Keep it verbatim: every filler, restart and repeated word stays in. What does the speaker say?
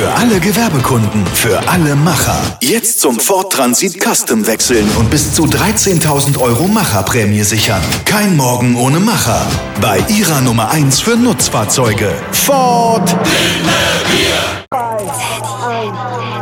Für alle Gewerbekunden, für alle Macher. Jetzt zum Ford Transit Custom wechseln und bis zu dreizehntausend Euro Macherprämie sichern. Kein Morgen ohne Macher. Bei Ihrer Nummer eins für Nutzfahrzeuge. Ford. Five, eins,